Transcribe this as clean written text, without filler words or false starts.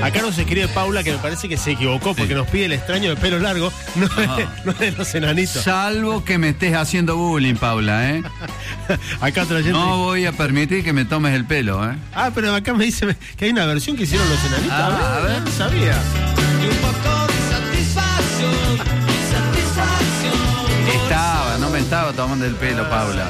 Acá nos escribe Paula que me parece que se equivocó porque nos pide el extraño de pelo largo, no es de los enanitos. Salvo que me estés haciendo bullying, Paula, ¿eh? Acá otra gente... No voy a permitir que me tomes el pelo, ¿eh? Ah, pero acá me dice que hay una versión que hicieron los enanitos. A ver. No sabía. Y un poco de satisfacción. No me estaba tomando el pelo, Paula.